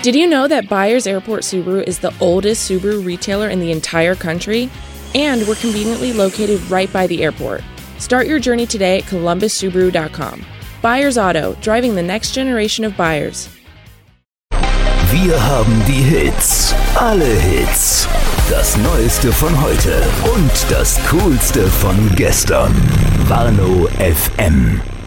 Did you know that Byers Airport Subaru is the oldest Subaru retailer in the entire country? And we're conveniently located right by the airport. Start your journey today at columbussubaru.com. Byers Auto, driving the next generation of buyers. Wir haben die Hits, alle Hits. Das Neueste von heute und das Coolste von gestern. Warnow FM.